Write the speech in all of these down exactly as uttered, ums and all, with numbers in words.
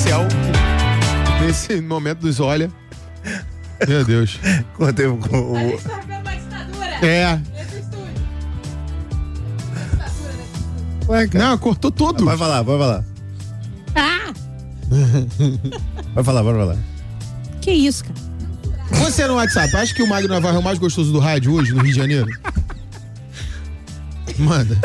céu. Nesse momento nos olha. Meu Deus. Cortei o... o... A gente tá vendo uma ditadura. É. Nesse estúdio. Uma ditadura nesse estúdio. Ué, cara. Não, cortou tudo. Vai falar, vai falar. Ah! Vai falar, vai falar. Que isso, cara? Você no WhatsApp, acha que o Magno Navarro é o mais gostoso do rádio hoje, no Rio de Janeiro? Manda.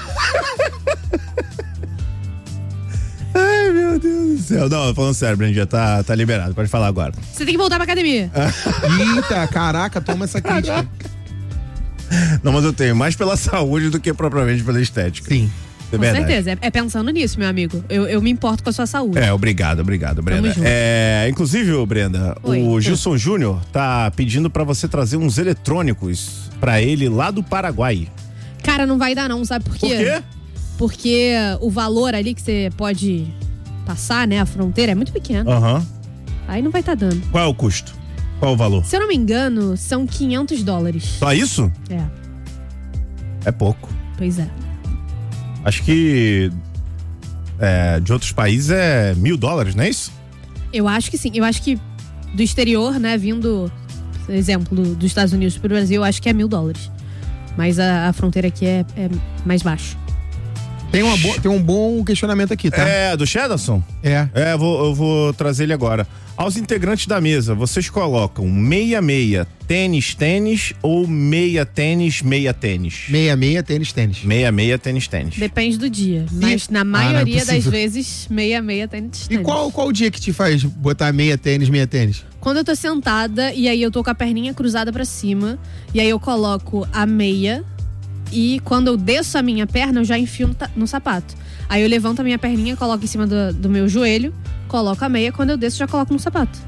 Ai, meu Deus do céu. Não, falando sério, Brandinha, tá, tá liberado. Pode falar agora. Você tem que voltar pra academia. Eita, caraca, toma essa crítica. Não, mas eu tenho mais pela saúde do que propriamente pela estética. Sim. É Com verdade. certeza. É, é pensando nisso, meu amigo. Eu, eu me importo com a sua saúde. É, obrigado, obrigado, Brenda. junto. É, inclusive, ô, Brenda, Oi. o Gilson Júnior tá pedindo pra você trazer uns eletrônicos pra ele lá do Paraguai. Cara, não vai dar não, sabe por quê? Por quê? Porque o valor ali que você pode passar, né, a fronteira é muito pequeno. Aham. Aí não vai tá dando. Qual é o custo? Qual é o valor? Se eu não me engano, são quinhentos dólares. Só isso? É, É pouco. pois é. Acho que é, de outros países é mil dólares, não é isso? Eu acho que sim. Eu acho que do exterior, né, vindo, por exemplo, do- dos Estados Unidos pro Brasil, eu acho que é mil dólares. Mas a, a fronteira aqui é, é mais baixo. Tem, uma bo- tem um bom questionamento aqui, tá? É, do Shedarson? É. É, eu vou, eu vou trazer ele agora. Aos integrantes da mesa, vocês colocam meia meia, tênis tênis ou meia tênis meia tênis? Meia, meia, tênis, tênis. Meia meia, tênis tênis. Depende do dia. Mas na maioria das possível. vezes, meia, meia tênis. E tênis. qual, qual o dia que te faz botar meia tênis, meia tênis? Quando eu tô sentada e aí eu tô com a perninha cruzada pra cima, e aí eu coloco a meia, e quando eu desço a minha perna, eu já enfio no, ta- no sapato. Aí eu levanto a minha perninha, coloco em cima do, do meu joelho, coloco a meia, quando eu desço, já coloco no sapato.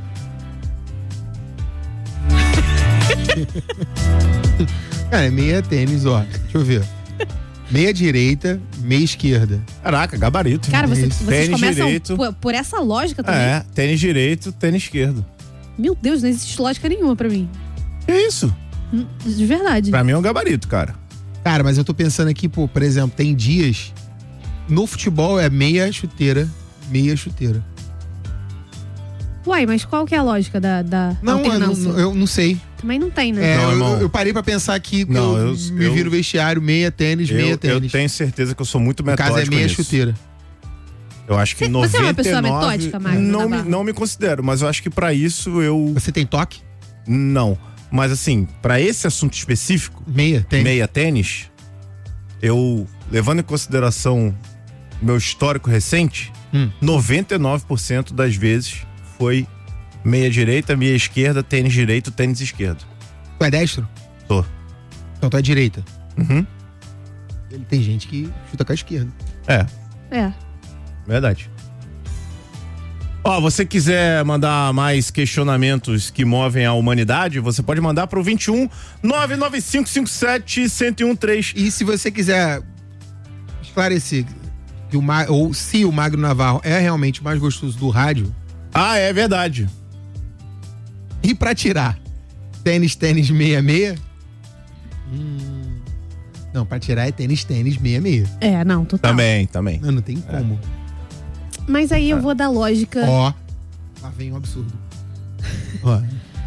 Cara, é meia tênis, ó. Deixa eu ver. Meia direita, meia esquerda. Caraca, gabarito. Cara, você, Isso. vocês Tênis começam direito. por, por essa lógica também? É, tênis direito, tênis esquerdo. Meu Deus, não existe lógica nenhuma pra mim. Que isso? Hum, De verdade. Pra mim é um gabarito, cara. Cara, mas eu tô pensando aqui, pô, por exemplo, tem dias. No futebol é meia chuteira, meia chuteira. Uai, mas qual que é a lógica da, da Não, eu alternância? não, eu não sei. Também não tem, né? É, Não, eu, irmão. eu parei pra pensar aqui, que Não, eu, eu- me eu- vi no vestiário, meia tênis, meia Eu, eu tênis. tenho certeza que eu sou muito No caso metódico é meia nisso. chuteira. Eu acho que Você- noventa e você é uma pessoa nove metódica, Magno não me, Navarro? não me considero, mas eu acho que pra isso eu... Você tem toque? Não. Mas assim, pra esse assunto específico, Meia, tem. meia tênis, eu, levando em consideração meu histórico recente, Hum. noventa e nove por cento das vezes foi meia direita, meia esquerda, tênis direito, tênis esquerdo. Tu é destro? Tô. Então tu é direita. Uhum. Ele tem gente que chuta com a esquerda. É, É. verdade. Ó, você quiser mandar mais questionamentos que movem a humanidade, você pode mandar pro vinte e um nove nove cinco cinco sete um zero um três. E se você quiser esclarecer que o Ma- ou se o Magno Navarro é realmente o mais gostoso do rádio, Ah, é verdade. e pra tirar tênis, tênis, meia, meia? Hum, não, pra tirar é tênis, tênis, meia, meia. É, não, total. Também, também. Não, não tem como. Mas aí eu vou dar lógica. Ó, lá vem um absurdo. Ó,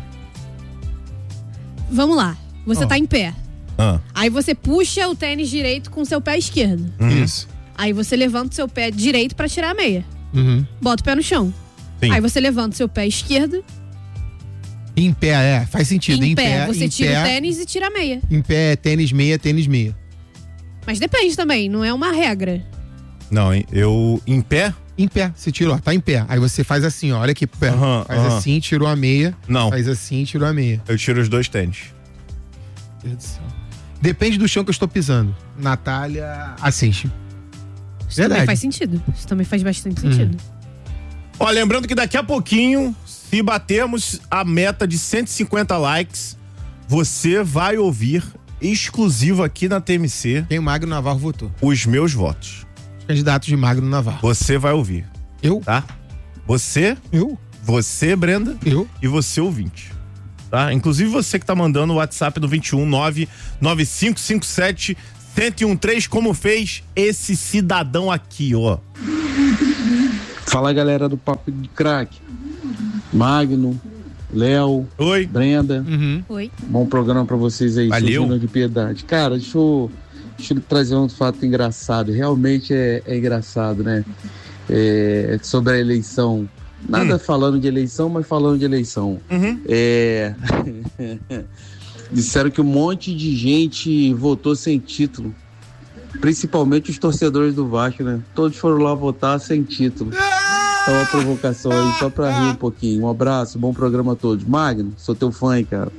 Vamos lá. Você Ó. tá em pé. Ah, Aí você puxa o tênis direito com o seu pé esquerdo. uhum. isso. Aí você levanta o seu pé direito pra tirar a meia. Uhum. Bota o pé no chão. Sim. Aí você levanta o seu pé esquerdo. Em pé, é, faz sentido. Em, pé, você em tira pé, o tênis e tira a meia. Em pé é tênis, meia, tênis, meia. Mas depende também, não é uma regra. Não, hein, eu em pé? Em pé, você tirou, ó, tá em pé. Aí você faz assim, ó, olha aqui pro pé. Aham, faz aham. assim, tirou a meia. Não, Faz assim, tirou a meia. eu tiro os dois tênis. Meu Deus do céu. Depende do chão que eu estou pisando. Natália assiste. Isso Verdade. também faz sentido. Isso também faz bastante Hum. sentido. Ó, lembrando que daqui a pouquinho, se batermos a meta de cento e cinquenta likes, você vai ouvir exclusivo aqui na T M C Quem o Magno Navarro votou. os meus votos. Os candidatos de Magno Navarro. Você vai ouvir, Eu? tá? Você, Eu? você, Brenda, Eu? e você, ouvinte. Tá? Inclusive você que tá mandando o WhatsApp do vinte e um nove nove cinco cinco sete um zero um três, como fez esse cidadão aqui, ó. Fala, galera do Papo de Crack. Magno, Léo, Oi. Brenda. Uhum. Oi. Bom programa pra vocês aí. Valeu. Sou de Piedade. Cara, deixa eu, deixa eu trazer um fato engraçado. Realmente é, é engraçado, né? É, sobre a eleição. Nada Hum. falando de eleição, mas falando de eleição. Uhum. É... Disseram que um monte de gente votou sem título. Principalmente os torcedores do Vasco, né? Todos foram lá votar sem título. É uma provocação aí, só pra rir um pouquinho. Um abraço, bom programa a todos. Magno, sou teu fã, hein, cara.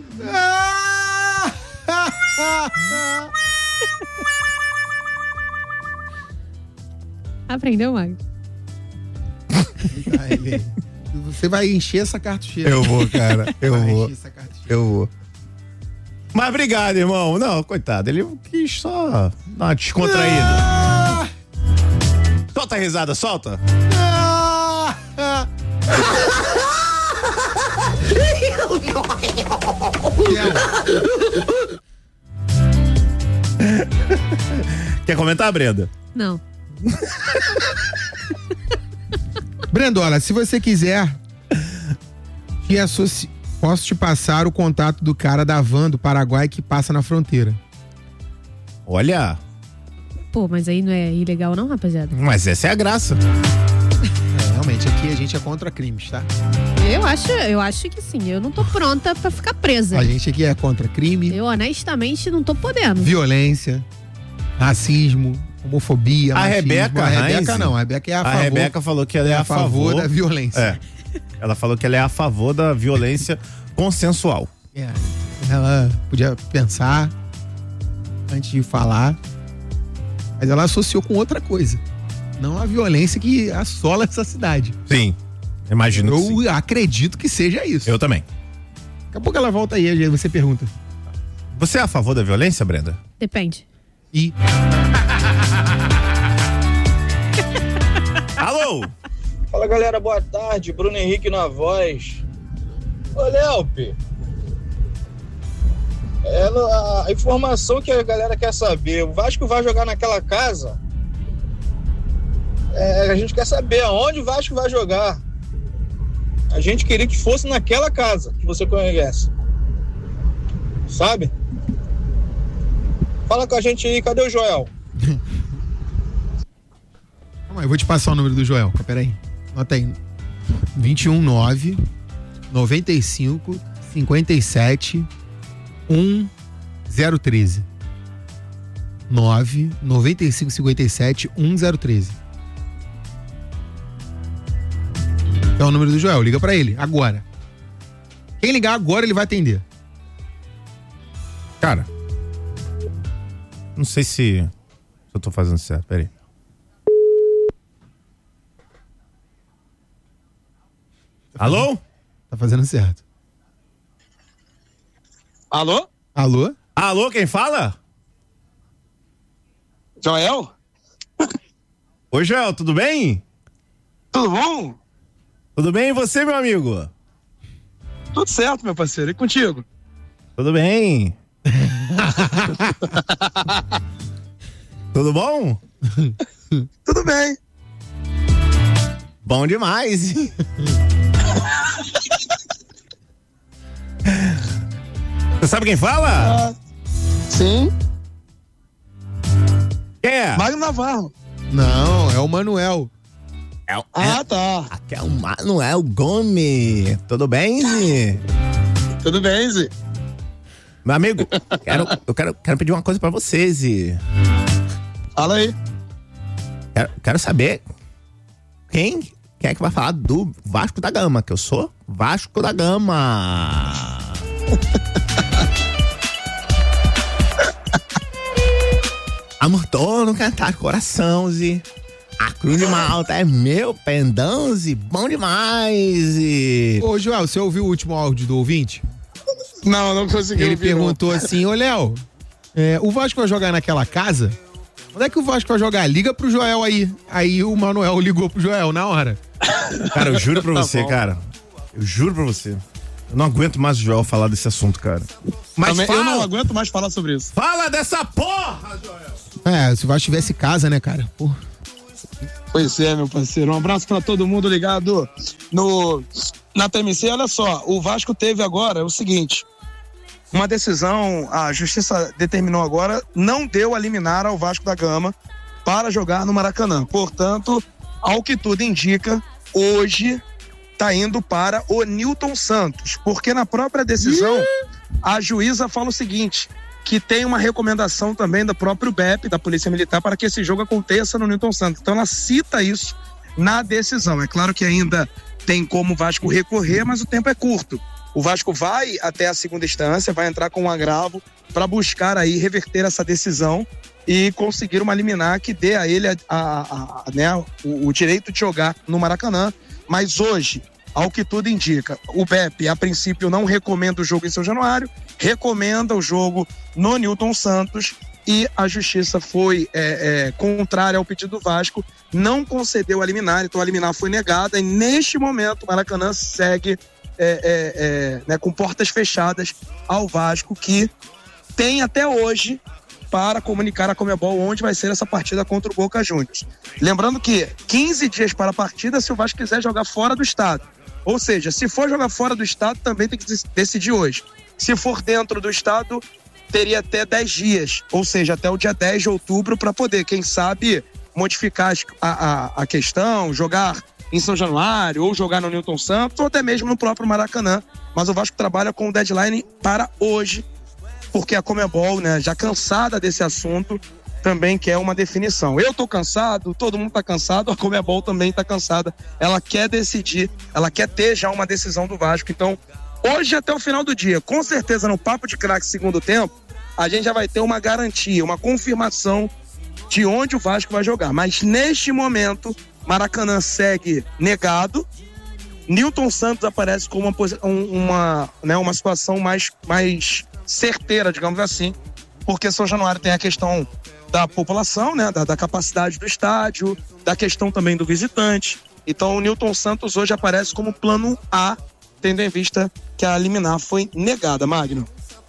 Aprendeu, Magno? Tá, ele- Você vai encher essa cartucheira. Eu vou, cara. Eu Vai vou. encher essa cartucheira. Eu vou. Mas obrigado, irmão. Não, coitado. Ele quis só dar uma descontraída. Ah! Solta a risada, solta. Ah! Ah! Quer comentar, Brenda? Não. Brendola, se você quiser, te associ... posso te passar o contato do cara da van do Paraguai que passa na fronteira. Olha, Pô, mas aí não é ilegal não, rapaziada? mas essa é a graça. É, realmente, aqui a gente é contra crimes, tá? Eu acho, eu acho que sim. Eu não tô pronta pra ficar presa. A gente aqui é contra crime, Eu honestamente não tô podendo. violência, racismo, homofobia, A machismo. Rebeca A Rebeca Heinz, não, a Rebeca é a, A favor, Rebeca falou que ela é é a favor. da violência. É. Ela falou que ela é a favor da violência consensual. É. Ela podia pensar antes de falar, mas ela associou com outra coisa. Não a violência que assola essa cidade. Sim. Imagino que Eu sim. acredito que seja isso. Eu também. Daqui a pouco ela volta aí, aí você pergunta. Você é a favor da violência, Brenda? Depende. E Alô? Fala, galera, boa tarde. Bruno Henrique na voz. Ô, Léope, é, a informação que a galera quer saber, o Vasco vai jogar naquela casa? É, a gente quer saber aonde o Vasco vai jogar. A gente queria que fosse naquela casa que você conhece. Sabe? Fala com a gente aí, cadê o Joel? calma aí, eu vou te passar o número do Joel. Peraí. Anota aí. vinte e um, nove, noventa e cinco, cinquenta e sete, um, zero treze. nove, noventa e cinco, cinquenta e sete, um, zero treze. É o número do Joel. Liga pra ele, agora. Quem ligar agora, ele vai atender. Cara, não sei se, se eu tô fazendo certo. Peraí. Alô? Tá fazendo certo. Alô? Alô? Alô, quem fala? Joel? Oi, Joel, tudo bem? Tudo bom? Tudo bem e você, meu amigo? Tudo certo, meu parceiro. E contigo? Tudo bem. Tudo bom? Tudo bem. Bom demais. Você sabe quem fala? Ah, sim. Quem é? Magno Navarro. Não, é o Manuel. É, o- Ah, é, tá. aqui é o Manuel Gomes. Tudo bem, Zi? Tudo bem, Zé? Meu amigo, quero, eu quero, quero pedir uma coisa pra você, Zi. Fala aí. Quero, quero saber quem, quem é que vai falar do Vasco da Gama, que eu sou Vasco da Gama. Amor todo, cantar coração, Zi. A Cruz de Malta é meu pendão, Zi. Bom demais, Zi. Ô, Joel, você ouviu o último áudio do ouvinte? Não, não consegui Ele ouvir, perguntou assim, ô Léo, é, o Vasco vai jogar naquela casa? Onde é que o Vasco vai jogar? Liga pro Joel aí. Aí o Manuel ligou pro Joel na hora. Cara, eu juro pra você, bom. cara. Eu juro pra você. Eu não aguento mais o Joel falar desse assunto, cara. Mas Também, fala, eu não aguento mais falar sobre isso. fala dessa porra, Joel. É, se o Vasco tivesse casa, né, cara? Pô, Pois é, meu parceiro. Um abraço pra todo mundo ligado no, na T M C. Olha só, o Vasco teve agora o seguinte, uma decisão, a justiça determinou agora, não deu a liminar ao Vasco da Gama para jogar no Maracanã. Portanto, ao que tudo indica, hoje tá indo para o Newton Santos, porque na própria decisão a juíza fala o seguinte, que tem uma recomendação também do próprio B E P, da Polícia Militar, para que esse jogo aconteça no Newton Santos. Então ela cita isso na decisão. É claro que ainda tem como o Vasco recorrer, mas o tempo é curto. O Vasco vai até a segunda instância, vai entrar com um agravo para buscar aí reverter essa decisão e conseguir uma liminar que dê a ele a, a, a, né, o, o direito de jogar no Maracanã. Mas hoje, ao que tudo indica, o B E P a princípio não recomenda o jogo em São Januário, recomenda o jogo no Newton Santos e a justiça foi é, é, contrária ao pedido do Vasco, não concedeu a liminar, então a liminar foi negada e neste momento o Maracanã segue é, é, é, né, com portas fechadas ao Vasco, que tem até hoje para comunicar a Conmebol onde vai ser essa partida contra o Boca Juniors. Lembrando que quinze dias para a partida se o Vasco quiser jogar fora do estado. Ou seja, se for jogar fora do estado, também tem que decidir hoje. Se for dentro do estado, teria até dez dias, ou seja, até o dia dez de outubro, para poder, quem sabe, modificar a, a, a questão, jogar em São Januário, ou jogar no Newton Santos, ou até mesmo no próprio Maracanã. Mas o Vasco trabalha com o deadline para hoje, porque a Conmebol, né, já cansada desse assunto, também quer uma definição. Eu tô cansado, todo mundo tá cansado, a Conmebol também tá cansada. Ela quer decidir, ela quer ter já uma decisão do Vasco. Então, hoje até o final do dia, com certeza no Papo de Craque segundo tempo, a gente já vai ter uma garantia, uma confirmação de onde o Vasco vai jogar. Mas neste momento, Maracanã segue negado, Newton Santos aparece com uma, uma, né, uma situação mais, mais certeira, digamos assim, porque São Januário tem a questão da população, né, da, da capacidade do estádio, da questão também do visitante. Então o Newton Santos hoje aparece como plano A, tendo em vista que a liminar foi negada. Magno.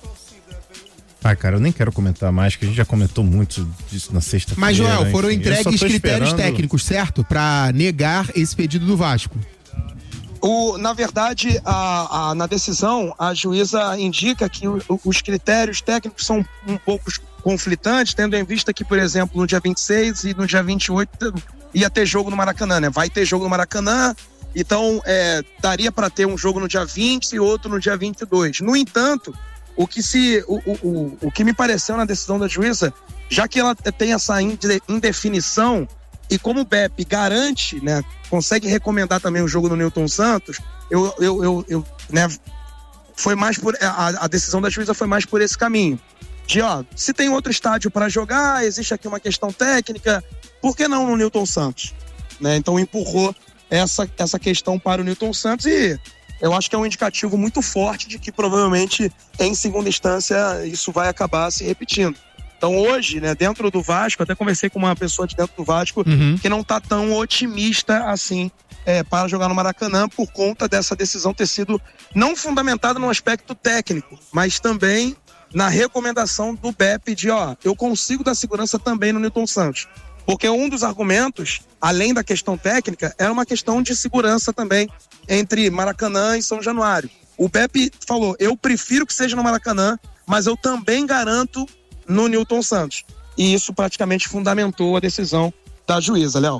Ai, cara, eu nem quero comentar mais, que a gente já comentou muito disso na sexta-feira. Mas, Joel, foram enfim, entregues critérios esperando... técnicos, certo? Pra negar esse pedido do Vasco. O, na verdade, a, a, na decisão, a juíza indica que o, os critérios técnicos são um pouco conflitantes, tendo em vista que, por exemplo, no dia vinte e seis e no dia vinte e oito ia ter jogo no Maracanã, né? Vai ter jogo no Maracanã, então é, daria para ter um jogo no dia vinte e outro no dia vinte e dois. No entanto, o que, se, o, o, o, o que me pareceu na decisão da juíza, já que ela tem essa indefinição, e como o B E P garante, né, consegue recomendar também o jogo no Newton Santos, eu, eu, eu, eu né, foi mais por, a, a decisão da juíza foi mais por esse caminho. De, ó, se tem outro estádio para jogar, existe aqui uma questão técnica, por que não no Newton Santos? Né, então empurrou essa, essa questão para o Newton Santos e eu acho que é um indicativo muito forte de que provavelmente em segunda instância isso vai acabar se repetindo. Então hoje, né, dentro do Vasco, até conversei com uma pessoa de dentro do Vasco uhum. que não está tão otimista assim é, para jogar no Maracanã por conta dessa decisão ter sido não fundamentada no aspecto técnico, mas também na recomendação do B E P de, ó, eu consigo dar segurança também no Newton Santos. Porque um dos argumentos, além da questão técnica, era uma questão de segurança também entre Maracanã e São Januário. O B E P falou, eu prefiro que seja no Maracanã, mas eu também garanto no Newton Santos. E isso praticamente fundamentou a decisão da juíza, Léo.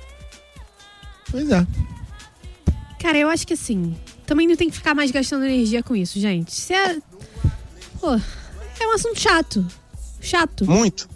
Pois é. Cara, eu acho que assim, também não tem que ficar mais gastando energia com isso, gente. Isso é... Pô, é um assunto chato. Chato. Muito.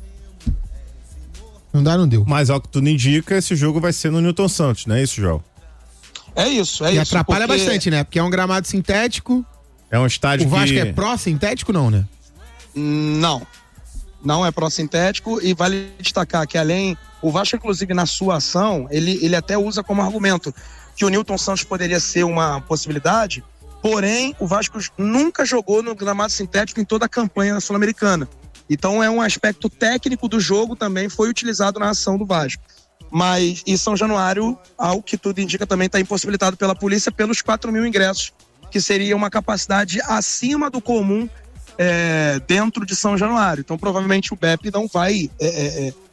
Não dá, não deu. Mas ao que tudo indica, esse jogo vai ser no Newton Santos, não é isso, João? É isso, é e isso. E atrapalha porque... bastante, né? Porque é um gramado sintético. É um estádio que... O Vasco que... é pró-sintético, não, né? Não. Não é pró-sintético e vale destacar que além... O Vasco, inclusive, na sua ação, ele, ele até usa como argumento que o Newton Santos poderia ser uma possibilidade, porém, o Vasco nunca jogou no gramado sintético em toda a campanha da Sul-Americana. Então é um aspecto técnico do jogo também foi utilizado na ação do Vasco. Mas e São Januário, ao que tudo indica, também está impossibilitado pela polícia pelos quatro mil ingressos, que seria uma capacidade acima do comum é, dentro de São Januário. Então provavelmente o B E P não vai é, é,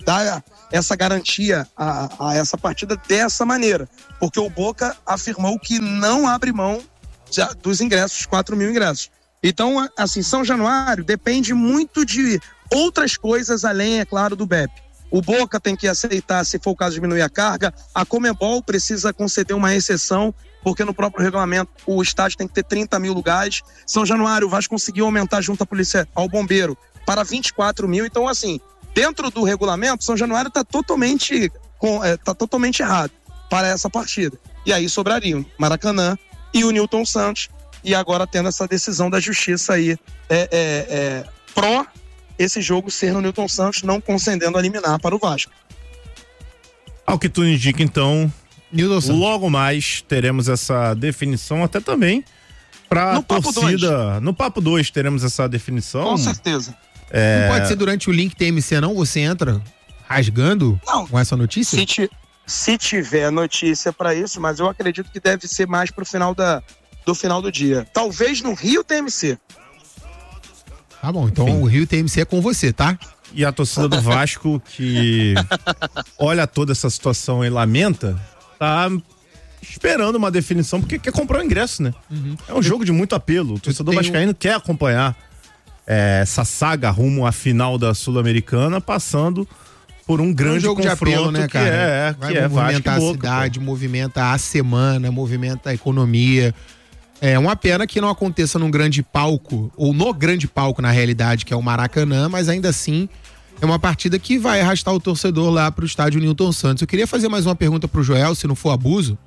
dar essa garantia a, a essa partida dessa maneira, porque o Boca afirmou que não abre mão já dos ingressos, quatro mil ingressos. Então, assim, São Januário depende muito de outras coisas além, é claro, do B E P. O Boca tem que aceitar, se for o caso, diminuir a carga. A Conmebol precisa conceder uma exceção, porque no próprio regulamento o estádio tem que ter trinta mil lugares. São Januário, o Vasco conseguiu aumentar junto à polícia, ao bombeiro, para vinte e quatro mil. Então, assim, dentro do regulamento, São Januário está totalmente, é, tá totalmente errado para essa partida. E aí sobrariam Maracanã e o Newton Santos. E agora tendo essa decisão da justiça aí, é, é, é, pró esse jogo ser no Newton Santos, não concedendo a liminar para o Vasco. Ao que tudo indica, então, Newton Santos. Logo mais teremos essa definição, até também para a torcida. No Papo dois teremos essa definição. Com certeza. É... Não pode ser durante o link T M C, não? Você entra rasgando não. com essa notícia? Se, ti, se tiver notícia para isso, mas eu acredito que deve ser mais pro final da, do final do dia. Talvez no Rio T M C. Tá bom, então Sim. o Rio T M C é com você, tá? E a torcida do Vasco, que olha toda essa situação e lamenta, tá esperando uma definição, porque quer comprar o ingresso, né? Uhum. É um jogo de muito apelo. O torcedor tenho... vascaíno quer acompanhar é, essa saga rumo à final da Sul-Americana, passando por um grande é um jogo confronto de apelo, né, cara? Que é, Vai que é movimenta Vasco a Boca, cidade, pô. movimenta a semana, movimenta a economia. É uma pena que não aconteça num grande palco, ou no grande palco, na realidade, que é o Maracanã, mas ainda assim é uma partida que vai arrastar o torcedor lá pro estádio Newton Santos. Eu queria fazer mais uma pergunta pro Joel, se não for abuso.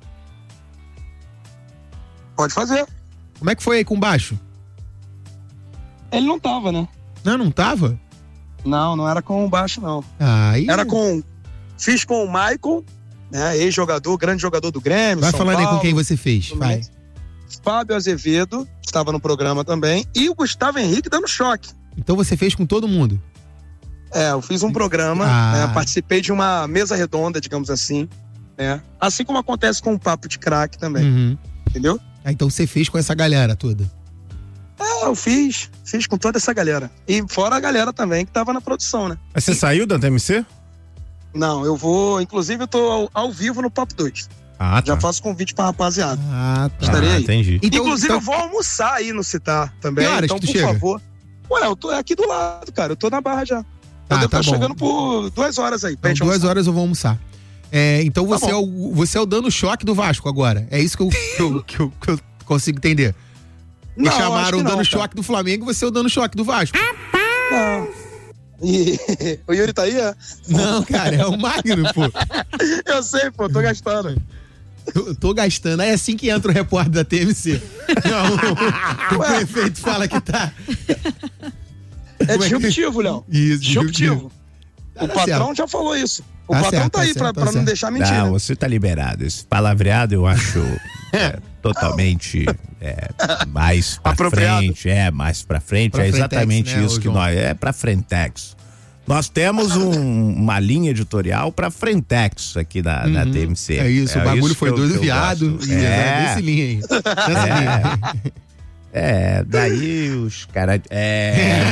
Pode fazer. Como é que foi aí com o Baixo? Ele não tava, né? Não, não tava? Não, não era com o Baixo, não. Aí... Era com... Fiz com o Michael, né? Ex-jogador, grande jogador do Grêmio, Vai São falando Paulo, aí com quem você fez, vai. Fábio Azevedo, que estava no programa também, e o Gustavo Henrique dando choque. Então você fez com todo mundo? É, eu fiz um programa, ah. né, participei de uma mesa redonda, digamos assim, né? Assim como acontece com o Papo de Craque também, uhum. entendeu? Ah, então você fez com essa galera toda? É, eu fiz, fiz com toda essa galera. E fora a galera também que tava na produção, né? Mas você e... saiu da T M C? Não, eu vou, inclusive eu tô ao, ao vivo no Papo dois. Ah, tá. Já faço convite pra rapaziada. Ah, tá. Estarei aí. Entendi. Então, Inclusive, então... eu vou almoçar aí no Citar também. Que horas então, que tu por chega? favor. Ué, eu tô aqui do lado, cara. Eu tô na Barra já. Tá, eu devo tá estar bom. chegando por duas horas aí. Então, duas horas eu vou almoçar. É, então você, tá é o, você é o dando choque do Vasco agora. É isso que eu, que eu, que eu, que eu consigo entender. Me não, chamaram o dando não, choque do Flamengo, você é o dando choque do Vasco. Não. E... o Yuri tá aí, é? Não, cara, é o Magno, pô. Eu sei, pô, tô gastando. Eu tô gastando. É assim que entra o repórter da T M C. Não, o, o prefeito fala que tá. É disruptivo, Léo. Isso, disruptivo. Tá o patrão certo. já falou isso. O Tá patrão certo, tá aí tá pra, certo, tá pra não certo. deixar mentir. Não, né? você tá liberado. Esse palavreado eu acho é, totalmente é, mais pra Apropriado. frente. É, mais pra frente. Pra é frentex, exatamente né, isso ô, que João? nós. É pra Frentex. Nós temos um- uma linha editorial pra Frentex aqui na, na Uhum. T M C. É isso, o bagulho foi que eu- doido que eu viado. gosto. E é. É, Nesse linha aí. Nessa linha. é, daí os caras. É.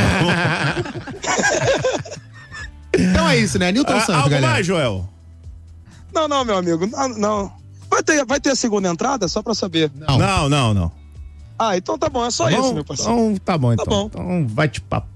Então é isso, né? Newton Ah, Santos, algo galera. mais, Joel? Não, não, meu amigo. Não. não. Vai, ter, vai ter a segunda entrada? Só pra saber. Não. Não, não, não. Ah, então tá bom. É só Tá isso, bom? meu parceiro. Então, tá bom, então. Tá bom. Então vai te papo.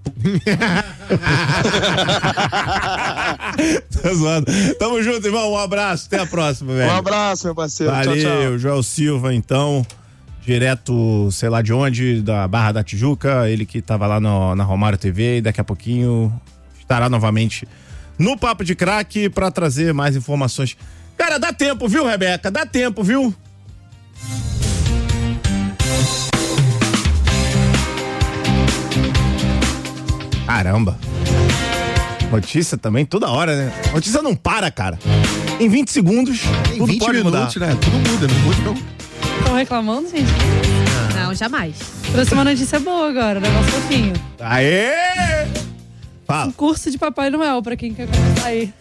Tá zoando. Tamo junto, irmão. Um abraço. Até a próxima, velho. Um abraço, meu parceiro. Valeu, Tchau, tchau. Joel Silva, então. Direto, sei lá de onde, da Barra da Tijuca. Ele que tava lá no, na Romário T V. E daqui a pouquinho estará novamente no Papo de Craque pra trazer mais informações. Cara, dá tempo, viu, Rebeca? Dá tempo, viu? Caramba. Notícia também toda hora, né? Notícia não para, cara. Em vinte segundos, Tem tudo vinte pode minutos, mudar. né? Tudo muda, não muda não. Estão reclamando, gente? Não, jamais. Trouxe uma notícia boa agora, negócio fofinho. Aê! Fala. Um curso de Papai Noel pra quem quer começar aí.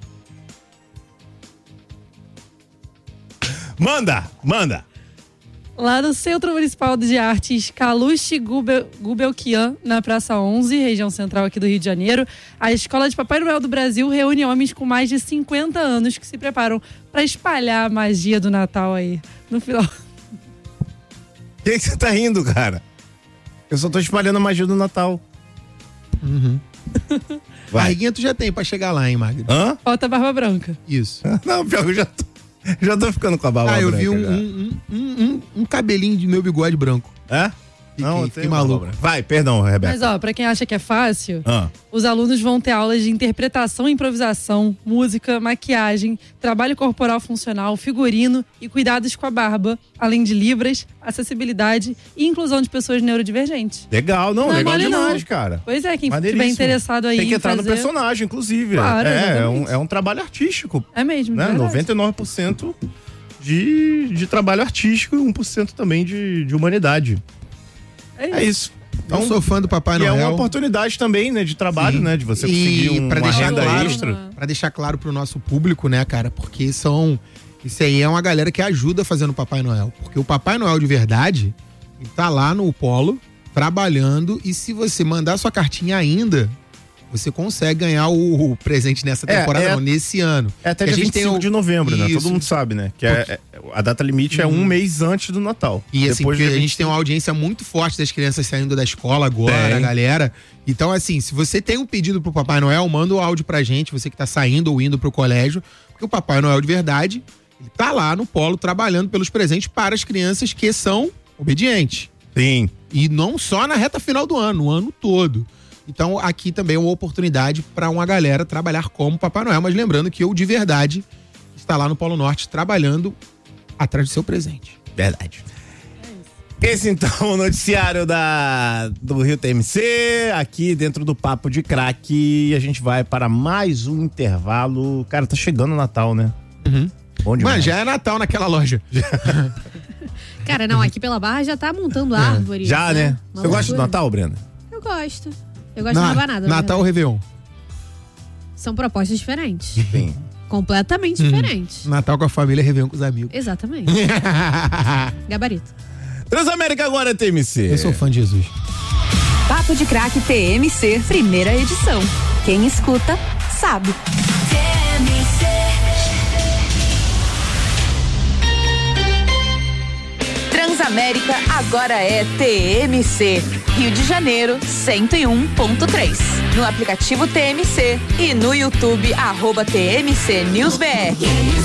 Manda, manda. Lá no Centro Municipal de Artes Caluche Gubel, Gubelquian, na Praça onze, região central aqui do Rio de Janeiro, a Escola de Papai Noel do Brasil reúne homens com mais de cinquenta anos que se preparam para espalhar a magia do Natal aí no final. O que você tá rindo, cara? Eu só tô espalhando a magia do Natal. Uhum. Vai. Barriguinha tu já tem pra chegar lá, hein, Magno? Hã? Falta a barba branca. Isso. Não, pior que eu já tô, já tô ficando com a barba Ah, eu branca, vi um, já. um, um, um, um cabelinho de meu bigode branco. É? Fiquei- Não, eu fiquei tenho maluco. barba branca. Vai, perdão, Rebeca. Mas ó, pra quem acha que é fácil, Ah. os alunos vão ter aulas de interpretação e improvisação, música, maquiagem, trabalho corporal funcional, figurino e cuidados com a barba, além de libras, acessibilidade e inclusão de pessoas neurodivergentes. Legal, não, Não é legal mole, demais, não. cara. Pois é, quem estiver Maneiríssimo. interessado aí Tem que em entrar fazer... no personagem, inclusive. Claro, é, é, exatamente. um, é um trabalho artístico, É mesmo, né? verdade. noventa e nove por cento de, de trabalho artístico e um por cento também de, de humanidade. É isso. Eu sou fã do Papai E é Noel. uma oportunidade também, né, de trabalho, Sim. né, de você E conseguir um, pra uma deixar renda claro- extra. Pra deixar claro pro nosso público, né, cara? Porque são. Isso aí é uma galera que ajuda fazendo o Papai Noel. Porque o Papai Noel de verdade, ele tá lá no Polo, trabalhando. E se você mandar sua cartinha ainda, você consegue ganhar o, o presente nessa É, temporada, é- não, nesse ano. É até Que a dia gente vinte e cinco tem o- de novembro, né? Isso. Todo mundo sabe, né? Que é, é- a data limite é um mês antes do Natal. E assim, Depois porque dia a gente tem uma audiência muito forte das crianças saindo da escola agora, Tem. a galera. Então, assim, se você tem um pedido pro Papai Noel, manda o áudio pra gente, você que tá saindo ou indo pro colégio, porque o Papai Noel de verdade, ele tá lá no Polo trabalhando pelos presentes para as crianças que são obedientes. Sim. E não só na reta final do ano, o ano todo. Então, aqui também é uma oportunidade para uma galera trabalhar como Papai Noel, mas lembrando que eu, de verdade, está lá no Polo Norte trabalhando atrás do seu presente. Verdade. Esse então é o noticiário da, do Rio T M C, aqui dentro do Papo de Craque. E a gente vai para mais um intervalo. Cara, tá chegando o Natal, né? Uhum. Bom demais. Mano, já é Natal naquela loja. Cara, não, aqui pela Barra já tá montando árvore. Já, né? Uma Você gosta do loucura. Natal, Brenda? Eu gosto. Eu gosto Na- de rabanada. Natal ou Réveillon? São propostas diferentes. Sim. Completamente diferentes. Natal com a família, Réveillon com os amigos. Exatamente. Gabarito. Transamérica agora, T M C. Eu sou fã de Jesus. Papo de Craque T M C, primeira edição. Quem escuta, sabe. Transamérica agora é T M C. Rio de Janeiro, cento e um ponto três. No aplicativo T M C e no YouTube, arroba T M C News B R.